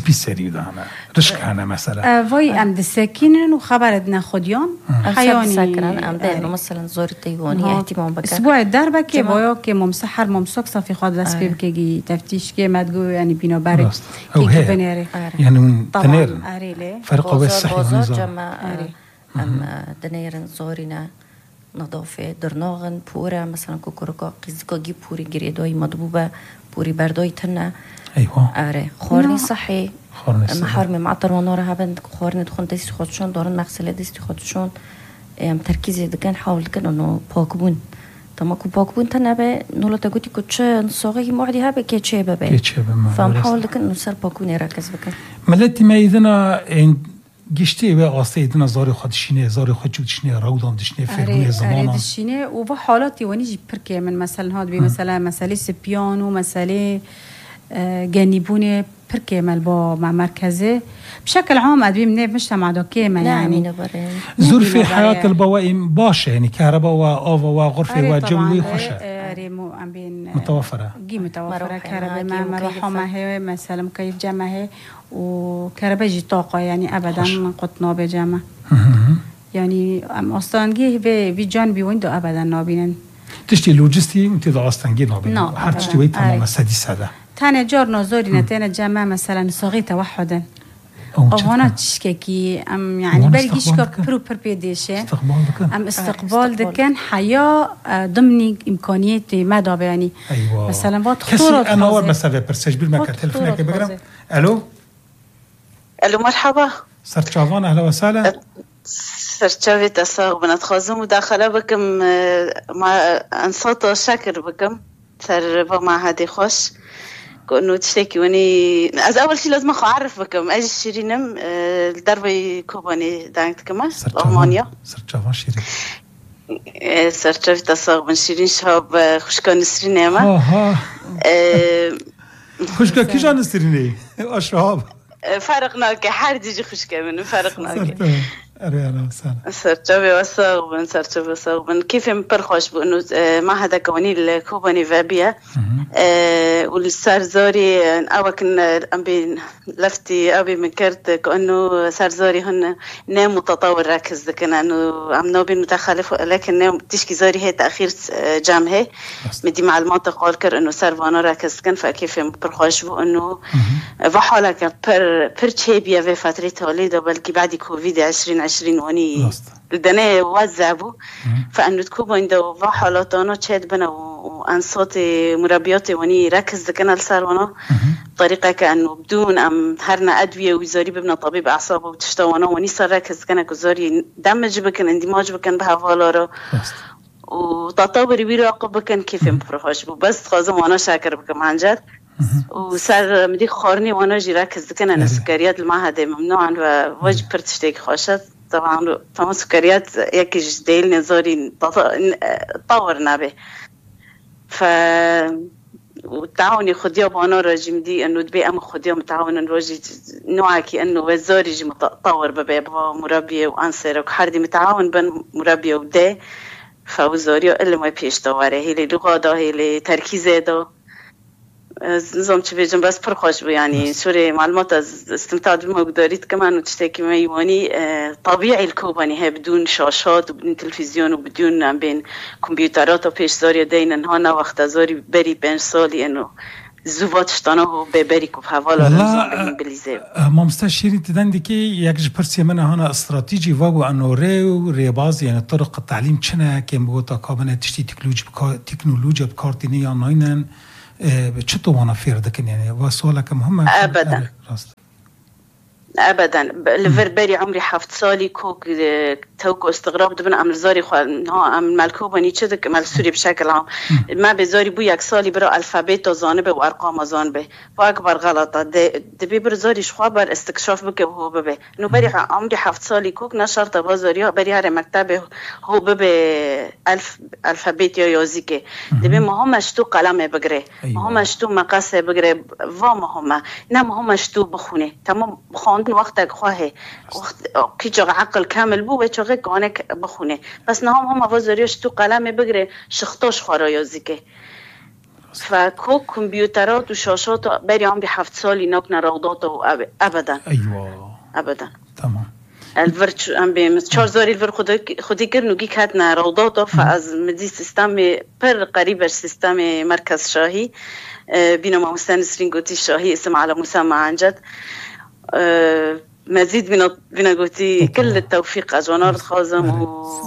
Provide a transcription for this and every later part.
تسبي سري ده أنا رشك أنا مثلا وای ام دسکینن و خبرت نخودیان حیانی سکران ام ده مثلا زور تیوانی احتمام بکن اسبوع دربه که بایا که ممسحر ممسک صافی خود دست پی بکگی تفتیش که مدگو یعنی بینا بره که بنیره يعني طبعا فرق بين الصحي والنظام ام دنيرن زورينا نظافه درناغن پورا مثلا کوکورکا قزکا گی پوری گریدای مدبوبه پوری بردای تنه ايوه آره خورني صحي محارمي معطر ونورا هبند خورني دخون دستي خودشون دارن مغسله دستي خودشون تركيزي دكان حاول دكان انه باكبون تما كو باكبون تنبه نولا تقولي كوتش نصاغي موعدي هبه كيتشي بابا فهم حاول دكان انه سر باكون يركز بكن ملتي ما اذا گشتی و آسته ایدنا زاری خودشینه زاری خودشینه رودان دشینه فرمونه زمانه دشینه و با حالاتي ونيجي بركه من مثلا هاد بي مثلا مساله سبيان و مساله جانبون بركه مال با مع مركزه بشكل عام ادبي من مجتمع دكيمه يعني زور في حياه البوائم باشه يعني كهرباء وآب وغرفه وجوي خوشه ريمو ام بين متوفره متوفره كهرباء ما مروحه ما هي مثلا مكيف جمع هي وكهرباء جي طاقه يعني ابدا قطنا بجمع يعني ام اصلانگی به جانبی وندو ابدا نابینن تشتي لوجستي انت ذا اصلانگی نابینن هر تشتي وي تمام سادسه تاني جار نازوري نتانا جمع مثلا صاغي توحدا أوهنا تشكي أم يعني برجيش كبرو بربيديشة أم استقبال دكان حياة ضمن إمكانيات مدى يعني أيوة. مثلا بعض خطورات أنا أول مسافة برسج بالمكان تلفونك بقرأ ألو مرحبا صرت شافان أهلا وسهلا صرت شافي تصاغ بنتخازم مداخلة بكم مع أنصات شكر بكم صار مع هذه خوش كأنه تشتكي وني از اول شيء لازم اعرف بكم اجي شيرينم الدربي كوباني دانت كما المانيا سرچاوان شيرين سرچاوي تصاغ بن شيرين شاب خوشكان نسرين ما خوشكا كيجا نسريني اشراب فرقنا كحد يجي خوشكا من فرقنا أنا وسهلا سرچاوي وصاغبن كيف مبرخوش بأنه ما هذا كوني الكوباني فابيا والسارزوري أو كنا أم بين لفتي أبي من كرت كأنه سارزوري هن نام متطور ركز كنا إنه عم نوبين متخلف لكن نام تشكي زوري هي تأخير جامعه مدي معلومات قال كر إنه سارفانا ركز كان فكيف مبرخوش بأنه وحالك بر تشيبيا في فترة توليد بلكي بعد كوفيد 2020 وني الدنيا وزعبوا فأنه تكون عنده وحالاتنا تشد بنا وأنصات مربيات وني ركز كنا السرونا طريقة كأنه بدون أم هرنا أدوية وزاري ببنا طبيب أعصاب وتشتوانا وني صار ركز كنا كزاري دمج بكن اندماج بكن بهفالارا وتطور بيراقب بكن كيف مبرهاش بس خازم وانا شاكر بكم عن جد وصار مديك خارني وانا جي ركز كنا أن السكريات المعهد ممنوعا ووجه برتشتيك خاشت طبعا سكريات يكي جديل نزاري طورنا به والتعاون خديا بانا راجم دي انه دبي ام خديا متعاون نواجه نوعكي انه وزاري جي متطور ببابا مربيه وانصر وحردي متعاون بين مربيه وده فوزاري اللي ما بيش دواره هي اللغه ده هي اللي تركيزه ده نظام تبيجن بس برخوش يعني سوري معلومات استمتاع بالمقداريت كمان وتشتكي ميواني طبيعي الكوباني هي بدون شاشات وبدون تلفزيون وبدون بين كمبيوترات وبيش زاري دينا هانا وقت زاري بري بين سالي انه زوات شتانه ببريك وبحوالا نظام بالإنجليزي مستشيرين تدندكي يكج برسي منها هنا استراتيجي واو انه ريباز يعني طرق التعليم چنا كم بوتا كابنه تشتي تكنولوجيا بكارتينيا ناينن بتشتو وانا فير دكن يعني وسؤالك مهم ابدا الفربري عمري حفت صالي كوك توكو استغراب دبنا عمل زاري عمل مالكوباني كذا مال سوري بشكل عام ما بزاري بوياك صالي برا الفابيت وزانبه وارقام زانبه واكبر غلطه دبي برزاري شخبر استكشاف بك هو ببه انه بري عمري حفت صالي كوك نشرت بازاري بري هر مكتبه هو ببه الفابيت يا يوزيكي دبي ما هم شتو قلم بقري ما هم شتو مقاس بقري وما هم نعم هم شتو بخونه تمام بخون وقتك خواه وقت کی جا عقل کامل بو و چه گانک بخونه پس نه هم وزاریش تو قلم بگیره شختاش خورایازی که فكو كمبيوترات وشاشات بري عم بحفت سالي نوكنا روضاته أبدا. أيوة أبدا. تمام. الفرش عم بمشار زاري الفر خدي كرنو جيك هاتنا روضاته فاز مدي سيستمي بر قريبة سيستمي مركز شاهي بينا مع مستانس رينغوتي شاهي اسم على مسمى عن جد. مزيد بنا قوتي كل التوفيق أجوانار خازم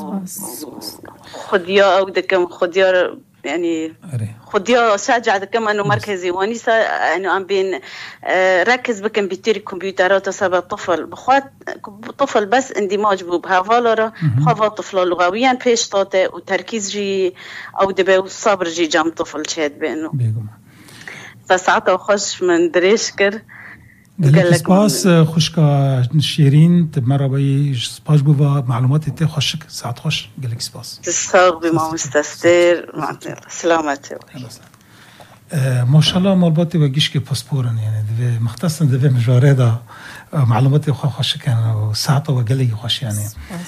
وخديا أو دكم خديا يعني خديا شجع دكم أنه مركزي وانيسا أنه عم بين ركز بكمبيوتر كمبيوترات سبب طفل بخوات طفل بس اندماج بها فالورا بخوا طفل لغويا بيش طاطة وتركيز جي أو دبي والصبر جي جام طفل شهد بأنه فساعته خوش من دريشكر قال سپاس خوشکا شیرین مرا بای سپاس بوا معلومات تی خوشک ساعت خوش قال سپاس تساق بما مستستر سلامتی ماشاءالله مربوطه و گیش که پاسپورن یعنی دو مختصا دو مجاره دا معلومات خوشکن و ساعت و قال خوش یعنی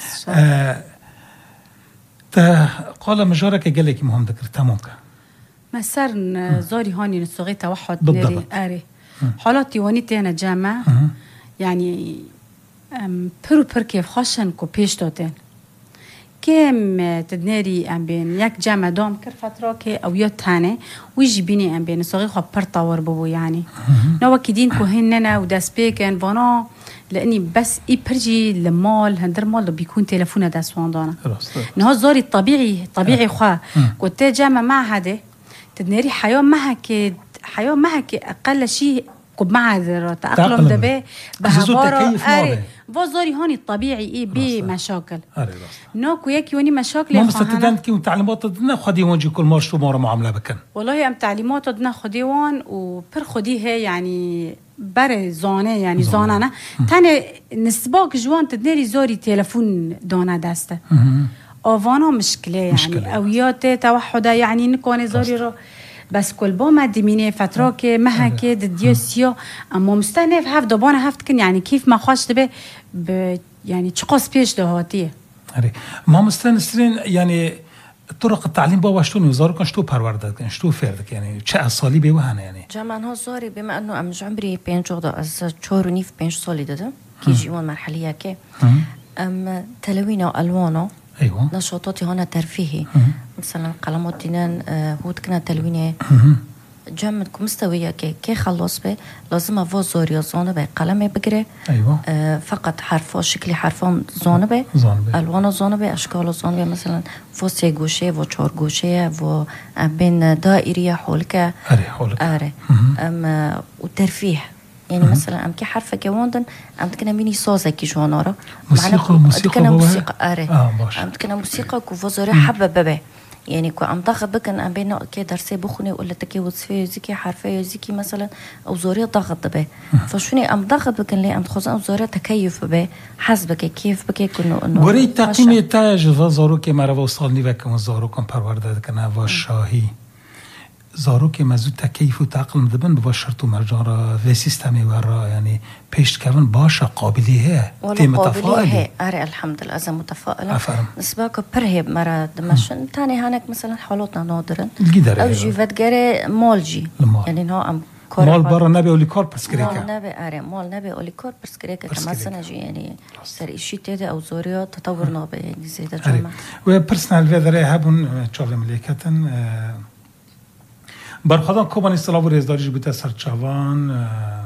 تا قال مجاره که قال کی مهم ذکر تمام که مسار زاري هاني نسوغي توحد ناري آري حالاتي وانيتي أنا جامعة يعني برو كيف خاشن كو بيش دوتين كم تدنيري أم بين يك جامعة دوم كر فترة كي أو يوتانة ويجي بيني أم بين نسوغي خو برطور بابو يعني نوا كدين كو هننا وداس بيكن فانا لأني بس برجي المال هندر مال بيكون تلفونه داس واندانا نها زاري طبيعي خوا كنت جامعة مع هذا تدنيري حياة معك أقل شيء قب معذرة تأقلم دبي بهبارة وزاري هوني الطبيعي بمشاكل نوكو يكي وني مشاكل ما مستدان كي تعليمات دنا خدي وانجي كل مار شو مارا معاملة بكن والله أم تعليمات دنا خدي وان وبر خدي هي يعني بره زانه يعني زانه تاني نسباك جوان تدنيري زاري تلفون دانا دسته آوانا مشكلة يعني أويات توحدة يعني نكون زاري رو بس كل بوما دمينه فترة که مهکه ديوسيو اما مستنف هفت دبانه هفت کن يعني كيف ما خواست به يعني چقاس پیش دهاتیه ما مستنسرين يعني طرق التعليم بابا شتون وزارو كان شتو پرورده كان شتو فردك يعني چه اصالي بيوهانه يعني جمعنا زاري بما انه ام عمري 5 از 4 5 سالي دادم كي جيوان مرحليه كي ام تلوين الوانه أيوة. نشاطاتي هنا ترفيهي مثلا قلمات دينان هود كنا تلوينه جمع مستوية كي خلص به لازم أفوز زوري زانه به قلمه بگره أيوة. فقط حرفا شكلي حرفا زانه به الوان زانه به اشکال زانه به مثلا و 3 گوشه و 4 گوشه و بين دائرية حولك أري و ترفيه يعني مثلا أم كي حرف كواندن أم تكنا ميني صوزة كي جوانارا موسيقى أري أم تكنا موسيقى كوفوزوري حبة بابا يعني كو أم ضغط بكن أم بينا كي درسي بخوني ولا تكي وصفي زكي حرفي زكي مثلا أو زوري ضغط بابا فشوني أم ضغط بكن لي أم تخوزن أو زوري تكيف بابا حسبك كيف بكي كنو وري تقييم تاج زارو كي مرا وصلني وكم زارو كم پرورده كنا وشاهي زارو که مزود تکیف و تعقل مدبن با شرط و مرجان و سیستمی ورا يعني پیش کردن باشه قابلیه تی متفائله آره الحمد لله از متفائله نسباك پرهب مرا دمشن تاني هانك مثلا حالاتنا نادرن او جيفتگره مالجي يعني نو ام مال برا نبي اولي كار برسكريكا مال نبي آره مال نبي اولي كار برسكريكا كما سنجي يعني سر اشي تيدا او زوريا تطور نابه يعني زيدا جمع و پرسنال ویدره هبون چاله ملیکتن برخوادان کوبانی سلام و ریزداریش بوده سرچاوان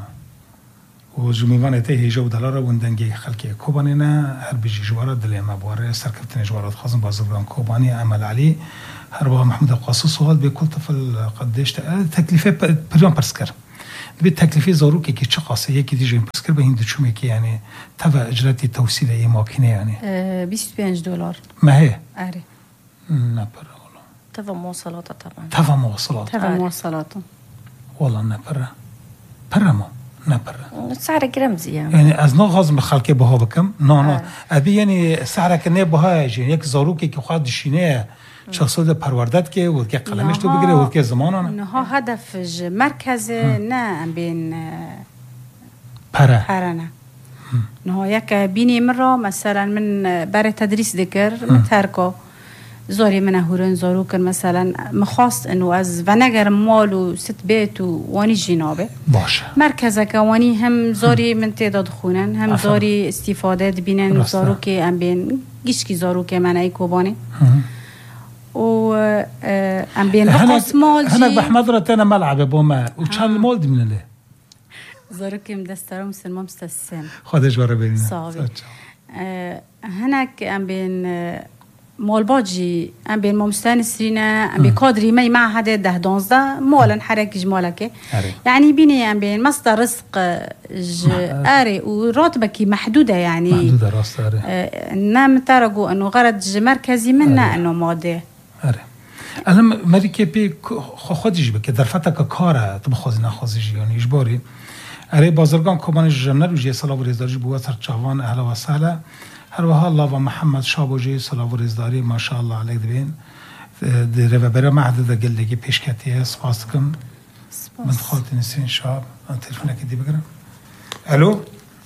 و جمیوان ایته هیجا و دلاره وندنگی خلقی کوبانی نه هر بیجی جوارات دلی مباره سرکبتن جوارات خازم بازرگان کوبانی عمل علی هر با محمود قاسو سوال به کل طفل قدش تکلیفه پریان پرسکر دبی تکلیفه زاروکی که چه قاسه یکی دیجه این پرسکر به هند چومه که یعنی توا اجراتی توصیل ای ماکینه یعنی $25 ماهی آره نپره تفا مواصلات طبعا تفا مواصلات والله نبره برمو نبره سعر رمزي يعني از نغاز خلقي بها بكم نه ابي يعني سعرك نه بها يجي يك زاروكي كي خاد شينه شخصه ده پروردت که و که قلمش تو بگیره و که زمانانه نه هدف مرکز نه بين پرانه نه یک بینی مرا مثلا من برای تدریس ذکر مترکو زاری من هورن زارو کن مثلا مخواست انو از ونگر مال و ست بیت و وانی جنابه باشه مرکزه که وانی هم زاری من تعداد خونن هم زاری استفاده بینن زارو که ام بین گیشکی زارو که من ای کوبانه و ام بین رقص مال جی هناك بحمد رتنا ملعب بوما وشان المول دي من له زارو که مدسترم سلمم مستسم خودش بره ببینه صافي هناك ام بين مول باجي ام بين مستانسرين ام بكادري ما معهد 10 مولا حركه جمالك يعني بيني ام بين مصدر رزق اري وراتبك محدوده يعني محدوده راس اري نعم ترجو انه غرض مركزي منا انه ماده اري انا مريكي بي خودش بك درفتك كاره تبخوز نخوزش يعني اجباري اره بازرگان کمان جمنر و جه صلاح و رزداری بوا سرچاوان اهل و سهلا هر وها الله و محمد شابوجی صلاح و رزداری ماشاءالله علیک دبین در و برای معدد گلگی پیشکتیه سپاس کم من خالت نسرین شاب من تلفونه که دی بگرم الو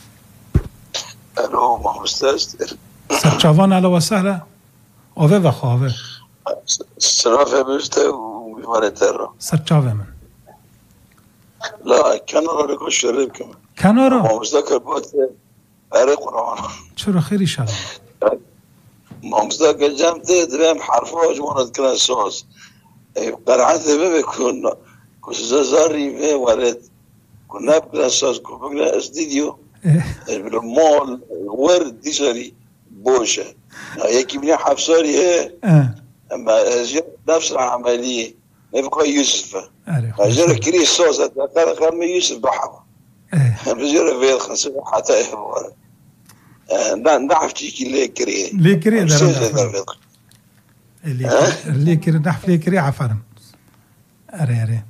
محمد سرچاوان اهل و سهلا آوه و خواه سرافه بشته و بیماره تر سرچاوه من لا كانوا ريكو شريب كمان كانوا ما مذكر بوت اري قران شو خير ان شاء الله ما مذكر جامت درهم حرفه جمونه كنا صوص قرعت بكون كوزاري في ولد كنا بلا صوص كنا استديو بالمول ورد ديشري بوشه يكي من حفصاري هي اما نفس العمليه نبقى يوسف أجر كري الصوص هذا كان يوسف بحبه بجرب في الخمسة حتى هو نعرف تيجي ليه كري ده اللي كري نعرف ليه كري عفرم أري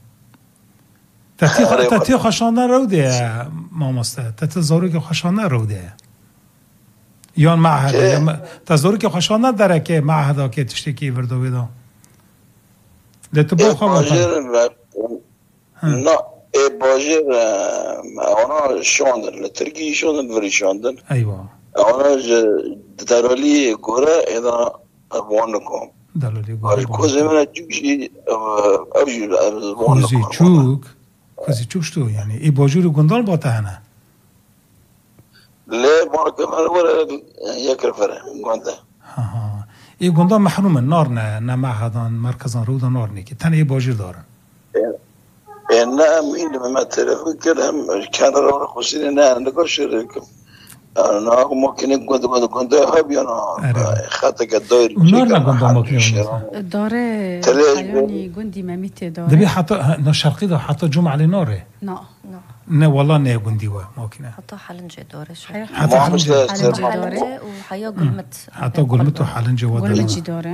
تاتي خشانة رودة ما مستا تتزوري که خشانة رودة يان معهد تزوري که خشانة داره که معهد که تشتكي بردو بيدا لتبو خبر لا باجر انا شوندن التركي شوندن فري شوندن ايوه انا دارولي غورا اذا ابونكم دارولي غورا كوزي من جوشي اوجي كوزي تشوك شتو يعني اي باجور غندال باتانا لا ما كمان ولا يكرفر غندا اي غندال محروم النار نه معهدان مرکزان رودان نار نيكي تن اي باجور دارن نعم إنما ما تلفون كلام كان رأونا خسين نقاش ريكم أنا ممكن كنت هابي أنا خاتك الدور ونورنا قندام ممكن الدورة حياني قندي ما ميت دورة دبي حتى الشرقي ده حتى جمعة لناره لا والله نه قندي ممكن حتى حلنجة دورة حتى حلنجة دورة وحيا قلمت حتى قلمت وحلنجة قلمت دورة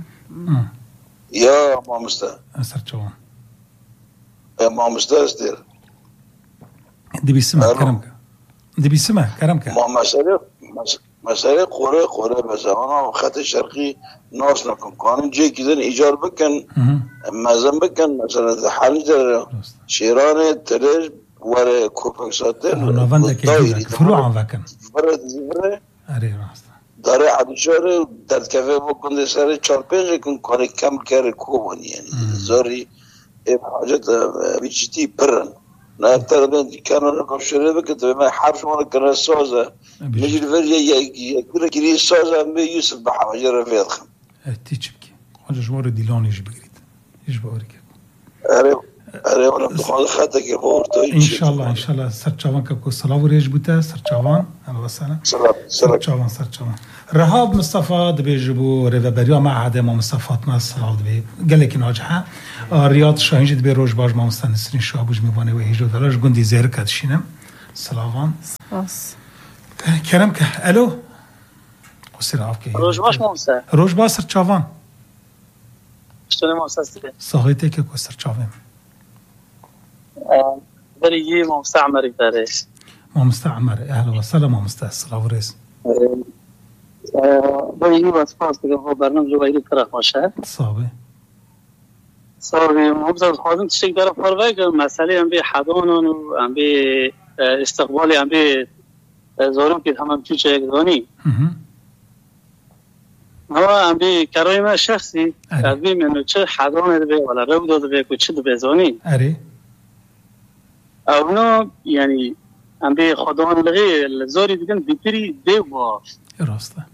يا ما مستا أسرتشوان ما مستاستر دي بيسمع كرمك دي بيسمع كرمك ما مسألة قرى بس أنا خط الشرقي ناس نكون قانون جي كذا إيجار بكن ما زنبكن مثلا حلجة شيرانة ترج ورا كوبكساتر أنا فندك فلو عن ذاكن فرد زفرة أري راست داره عدوشاره در کفه بکنده سر 4-5 کن کاری کم کرده کوبانی یعنی زاری حاجت بیچتی پرن نه تقریبا کنار کفشره بکته من حرف ما کنار سازه نجید فرجه یک کری سازه به یوسف بحواجه رفیق خم تیچبکی حاجه جوار دیلانیش بگیرید ایش باوری کرد اره اونم دخواه خطه که بورتو انشالله سرچاوان که سلاو ریج بوده سرچاوان اما بسنه سرچاوان رهاب مصطفى دبي جبو ريفابريا معهد ما مصطفى صلاح دبي قال لك ناجحه رياض شاهين دبي روج باج ما مستنسرين شو ابوج ميباني وهيجو دلاش قندي زيرك هادشينم سلام بس كرمك الو قصير عافكي روج باش موسى روج باش سرچاوان شنو موسى صاغيتك كو سرچاوان بريجي ما مستعمر تاريخ ما مستعمر اهلا وسهلا ما مستأصل وريس بريجي بس فاست که برنامه جوایی طرف باشه صابي مبزر خادم تشك داره فروق مسئله ام به حضان و ام به استقبال ام به زارم که تمام چیز یک دانی هو عم بي كريمة شخصي أبي منه شو حضانة دبي ولا روضة دبي كل شيء دبي زوني أري أو نو يعني عم بي خدان لغي الزوري دكان بيتري ديوه راسته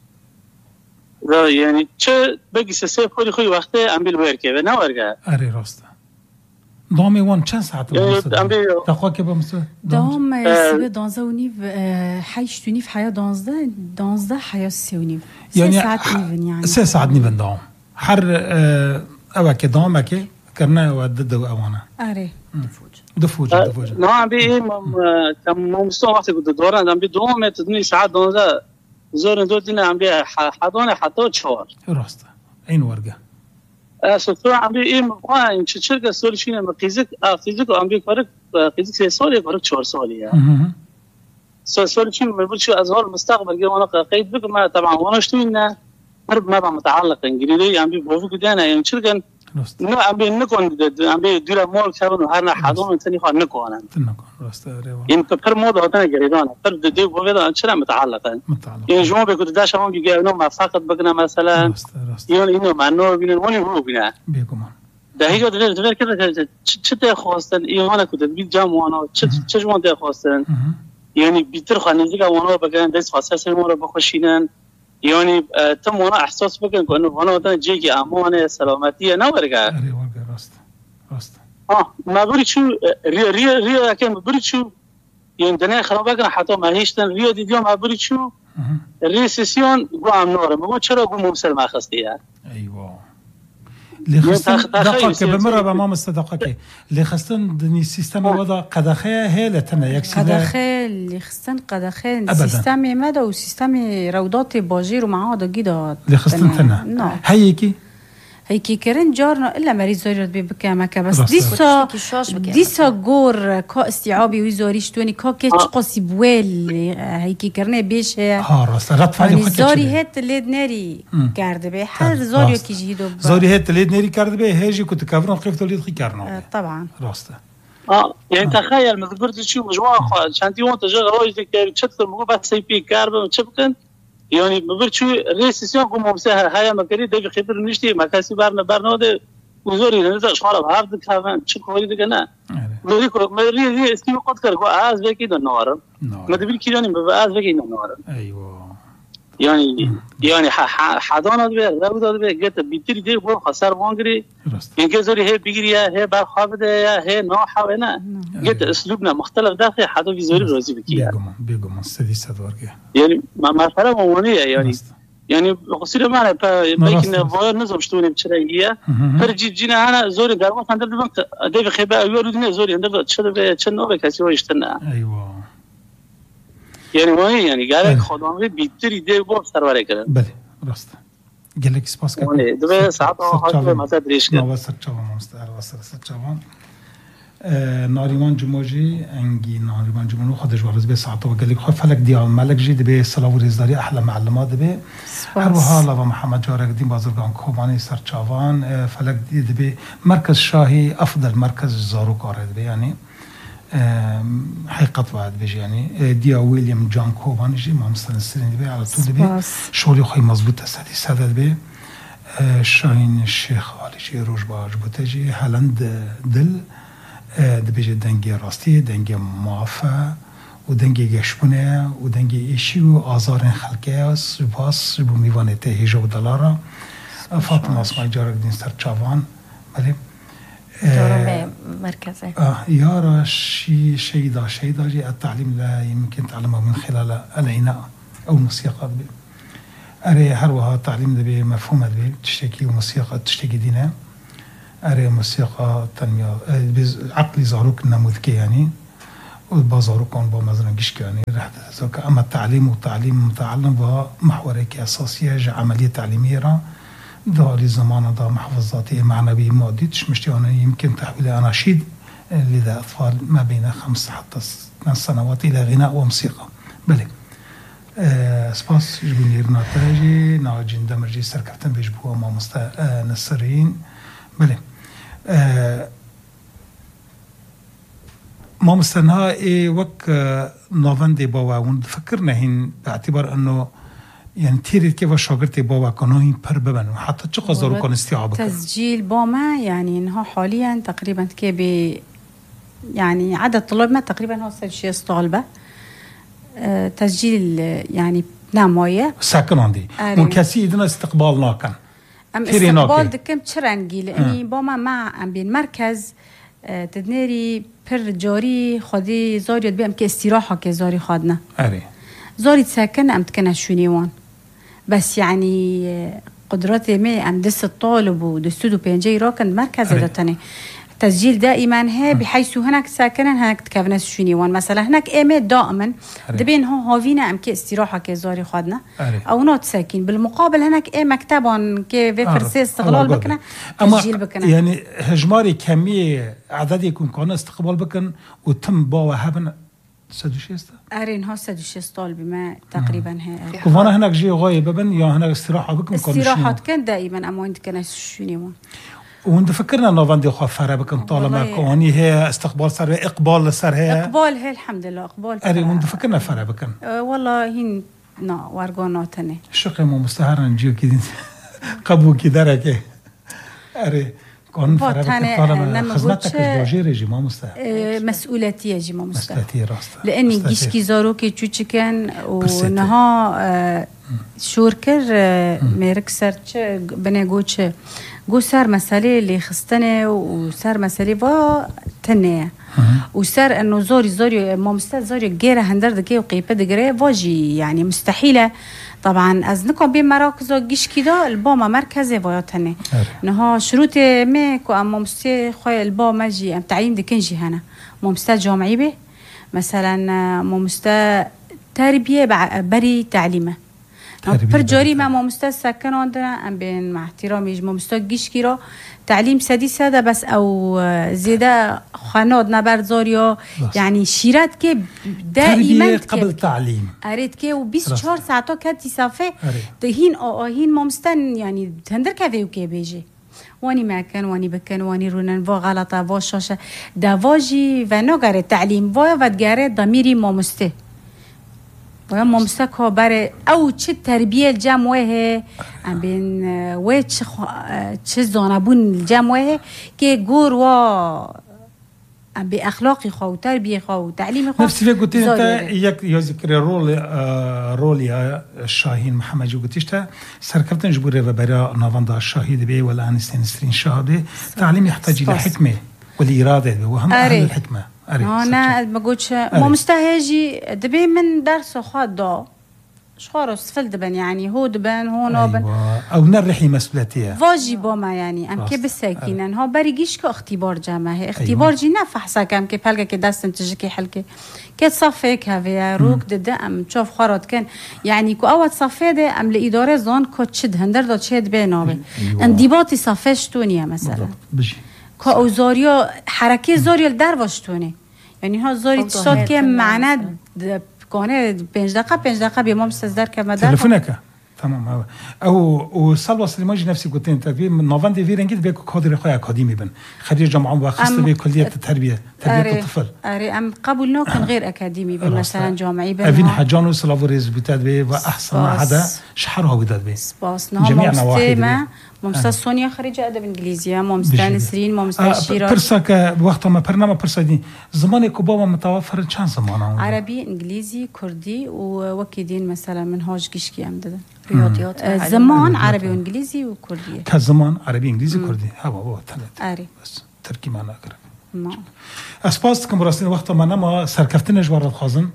يعني شو بقي سسيف كل خوي وقته عم بي الوركة بنورجع أري راسته دامي وان چند ساعت تقوى كيف مستوى دام سبه دانزه و نیف حیش تو نیف حیا دانزده حیا سه و نیف يعني 3 ساعت نیفن يعني 3 ساعت نیفن دام حر اوكي دامك كرنا ودد وانا اره دفوج نو عم بي كم مستوى وقت كنت دوران عم بي دوم تدني ساعات دانزه زور دور دينا عم بي حضانه حتى 4 راسته عين ورقه سوتو عم بي ايه مقاين شركه سولشين مقيزك فيزيك عم بي فرق فيزيك سولي فرق 4 سولي يعني سولشين ما بقولش ازهار المستقبل وانا قيد بك ما طبعا وانا شتوينا قرب ما متعلق انجليزي عم بي بوفو كدانا يعني شركه نو عم بي نكون عم بي ديرا مول كابن وهرنا حضون ثاني خو نكو انا راسته يعني كبر موضوع ثاني جريدان فرد دي بوفو ان شاء الله متعلقه يعني جمعه بيكون داش هم بيجي ما فقط بقنا مثلا يعني انه مع انه بين وني هو بنا بيكم ده هيك غير كده شتى خواستن ايوانا كنت بيت جام وانا تشجمون ده خواستن يعني بيتر خانجيكا وانا بقان داس خاصه مره بخشينن يعني تم وانا احساس بكن انه وانا وطن جيجي امانه سلامتيه نورجا راست ما بري شو ريا كان بري شو يعني دنا خرابكنا حتى ما هيشتن ريا دي ما بري شو الريسيسيون قام نور ما تشرا قوم مسلم اخستيها ايوه اللي خستن دقيقة بمرة بمام استدقاكي اللي خستن دني السيستم الوضع قدخية هيلتنا يكسي قدخية اللي خستن قدخية السيستم ماذا وسيستم روضات باجير ومعاه دقيقة اللي خستن تنا هيكي كرن جارنا إلا مريض زوريت بكامكا بس ديسا غور كا استيعابي ويزوريش توني كا كيتش قاسي بويل هيكي كرنا بيش راست رد فعلي زوري هات اللي ناري كارد بي حال زوري كيجي هيدو زوري هات اللي ناري كارد بي هيجي كنت كافرون قيفتو اللي دخي كارنا طبعا راسته يعني تخيل مذكرت شو مجموعة شانتي وانت جغ روج دي تشتر مو بس سي بي كاربا وتشبكن يعني ببرشو ريسيسيون كم مساها هاي ما كري ده بخبر نشتي ما كاسي بارنا ده وزوري نزل شغله بهارد كافن شو كوري ده كنا لوري كور ما ري اسكي قد كر از بكي ده نور ما تبي كيراني بس بكي نور ايوه يعني حضانه ده روضه ده جت بيتري دي بو خسر وانغري يعني زوري هي بيجريا هي بالخابده هي نوحه وهنا جت اسلوبنا مختلف داخل حدو في زوري روزي بكي بيجو استديسه ورقه يعني ما فرق مونيه يعني قصيره معنا بيكنا فوير نظم شتوني بشرعيه فرجي جينا انا زوري دارو كان ده خيبه يورينا زوري عندك تشنو بكاسي ويشتنا ايوه يعني وين يعني قال لك خدامي بيتري دي بو سرور كده بله راست قال لك سباس كده دبي ساعات حاجه ما تدريش كده وصل تشاوان مستعر وصل تشاوان ناريمان جموجي انجي ناريمان جمونو خدش ورز بي ساعته وقال لك خف لك ديال مالك جي دبي صلاة ورزداري احلى معلمات دبي هروها لابا محمد جارك دين بازرگان كوباني سر تشاوان فلك دبي مركز شاهي افضل مركز زاروك دبي يعني حقيقة بعد بيجي يعني ديا ويليام جان كوبان يجي ما مستنسرين دبي على طول دبي شغلي خوي مزبوط أسدي سادة دبي شاهين الشيخ علي شي روج باج بوتجي هلند دل دبيجي دنجي راستي دنجي معافى ودنجي جشبونه ودنجي إشيو آزار خلقه سباس بميوانته هيجو دلارا فاطمة اسماعيل جارك دين سر تشافان بله دورم مركزه يارا شيدا جي التعليم لا يمكن تعلمه من خلال العناء أو الموسيقى أري هروها تعليم دبي مفهوم دبي تشتكي وموسيقى تشتكي دينا أري موسيقى تنمية عقلي زاروك النموذكي يعني وبازاروك كان بمزرن جشك يعني رح تزوك أما التعليم وتعليم متعلم بمحورك أساسية عملية تعليمية داري زمان دا محافظاتي معنوي ماديتش مشتي أنا يمكن تحويل أناشيد لدى أطفال ما بين 5 حتى 8 سنوات إلى غناء وموسيقى بله سپاس جبونیر ناتاجی ناجین دمرجی سرکفتن بجبوه ما نصرین بله ما مستنها وك نوفندي بواون فكرنا هن باعتبار انه يعني تيري كيف شاگرد بابا كانوا پر ببن وحتى چه قدر كان استيعاب تسجيل باما يعني انه حاليا تقريبا كي يعني عدد طلابنا تقريبا هو 6 طالبه تسجيل يعني نامويه ساكن عندي وكاسي إذن استقبال ناكن استقبال دكم تشرنجي لاني باما مع ام بين مركز تدنيري پر جاري خدي زاري بهم كي استراحه كي زاري خدنا زاري ساكن ام تكنا شونيوان بس يعني قدراتي ما ام دس الطالب ودستو بينجي راكن مركز دتني تسجيل دائما هي بحيث هناك ساكنين هناك تكافناس شونيوان مثلا هناك ايمي دائما دبين هوفينا ام كي استراحه كي زاري خدنا او نوت ساكن بالمقابل هناك اي مكتبون كي فرسي استغلال بكنا تسجيل بكنا يعني هجماري كميه عدد يكون كون استقبال بكن وتم باوا هبن سدوشيستا ارين هو سدوشيستال بما تقريبا هي كوفانا هناك جي غايب بن يا هناك استراحه بكم استراحات كان دائما اموين كنا شونيوان وانت فكرنا انه فاندي خفاره بكن طالما كوني هي استقبال صار اقبال صار هي اقبال هي الحمد لله اقبال اري وانت فكرنا فرا بكن والله هين نا وارغونا تاني شقي مو مستهر نجيو كده قبو كده كي اري كون فرا بكن طالما خدمتك باجي ريجي ما مستهر مسؤوليتي يجي ما مستهر مسؤوليتي راست لاني جيشكي زارو كي تشوتشكن ونها شوركر ميرك سرچ بنگوچ گو سر مسئله اللي خستنه وسر مسئله با تنه وسر انه زوري ما مستد زوري غيره هندر دكي وقيبه دغري واجي يعني مستحيله طبعا از نكون بين مراكز جيش كده الباما مركزي وياتنه انها شروط ما كو ام مستي خويا الباما جي ام تعيين دكنجي هنا مستد جامعي به مثلا مستد تربيه بري تعليمه پر جاری ما مستد سکن آندنا ام بین مع احترامی مستد گیش کی را تعلیم سدی ساده بس او زیده خاناد نبرد زاریا يعني شیرت که دائما قبل تعلیم اريد که و 24 ساعتا کتی صافه هین هین ما مستن يعني هندر كذا وكي بيجي واني ما كان واني بكن واني رونن وا غلطه وا شاشه دواجي و نگره تعلیم وا و دگره ضمیری ما مسته و ممسکه برای او چه تربیت جمعه ام بین و چه زانبون جمعه که گور و ام به اخلاقی خو و تربیت خو و تعلیم خو نفسی قلت انت یک یا ذکر رولی شاهین محمد جو قلتشتا سرکرتن جبوره و برای نوانده شاهید بی ولا انستین شاهده تعلیم يحتاج الى حكمه والاراده وهم اهل الحكمه أنا بقولش ما مستهجي دبي من درس خاضة شخارس فلدبن يعني هو دبن هو نابن أيوة. أو نرحي مسؤوليتها واجب ما يعني أم كي بالساكنين هو بريجيش كاختبار جامعة اختبار جي نفحصا كم كي بحلقة كي داستن تجي كي حلقة كي تصفيك هذا روك ددا أم تشوف خارط كان يعني كو أول صفي ده أم لإدارة زون كتشد هندر دا تشد بينابن انضباطي صفيش تونية مثلا بجي كأو زاريا حركة زاريا الدر واشتونه يعني ها زاري تصاد که معنی کنه 5 دقیقه بیام مستزدر که مدار تلفونك تمام او صلوا سليماجي نفسي قلت انت في نوفان دي فيرنجيت بيكو كادر خويا اكاديمي بن خريج جامعه وخاصه بكليه التربيه الطفل اري ام قبولنا كان غير اكاديمي بن مثلا جامعي بن افين حجانو سلافوريز بتاد بي واحسن هذا شحرها وداد بي جميع نواحي ممستا سونيا خريجة أدب إنجليزية ممستا نسرين ممستا شيرا برسا وقت ما برنامج برسا دي زماني كوبابا متوفر كان زمان عربي إنجليزي كردي ووكيدين مثلا منهاج كيشكي أمدد رياضيات زمان عربي وإنجليزي وكردية كزمان عربي إنجليزي كردي هو ثلاثة أري بس تركي معنا أقرب ما أسباس كم راسين وقت ما نما سركفتنا جوار الخازن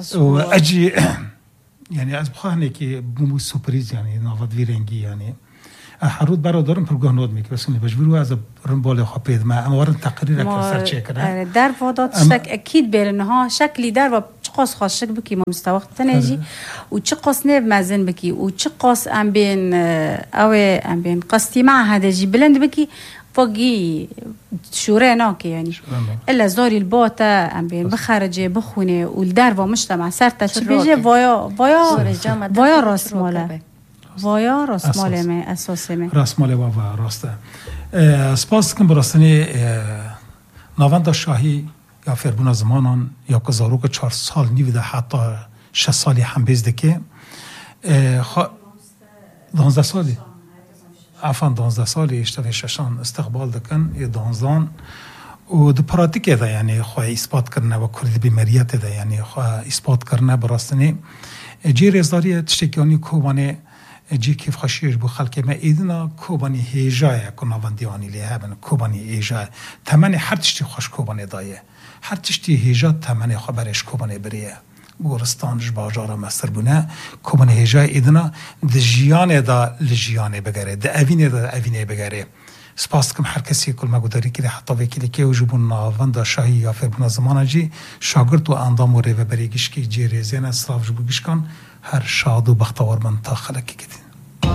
وأجي يعني أسبخاني كي بمو سوبريز يعني نافد فيرنجي يعني حرود برادرم پرگاهنود میکنه بس نمی‌باجورو از رنبال خواهد ما اموارن تقریر اکثر چه کنه در وادات شک اكيد برنها شکلی در و چقاس خاص شک بکی ما مستوقع تنجی و چقاس نب مزن بکی و چقاس ام بین او ام بین قصدی مع هذا جی بلند بکی فوقي شوري ناكي يعني الا زوري البوتا ام بين بخارجه بخونه والدار ومجتمع سرتا بيجي فايا راس ماله وایا رسمال می اساس می رسمال و راسته سپاس کن براسنی نوانده شاهی یا فربون زمانان یا که زاروک 4 سال نیویده حتی 6 سالی هم بیزده که 12 سالی عفوا 12 سالی اشتغل ششان استقبال دکن یه دانزان و دو پراتیکه ده یعنی خواه اثبات کرنه و کلی بیماریت ده یعنی خواه اثبات کرنه براستنی جی رزداری تشتکیانی کوبانه جی کیف خشیش بو خلق ما ایدنا کوبانی هیجای کناوندیانی لیه بن کوبانی هیجای تمنی هر تشتی خوش کوبانی دایه هر تشتی هیجا تمنی خبرش کوبانی بریه گورستانش باجارا مستر بونه کوبانی هیجای ایدنا ده جیانه دا لجیانه بگره ده اوینه دا اوینه بگره سپاس کم هر کسی کل مگوداری که حتی وکیلی که وجبون ناوند شاهی یا فربنا زمان جی شاگرد و اندام و ریو بریگیش که جی ریزین اصلاف جبوگیش کن هر شاد و بختوار من تا خلقی کدین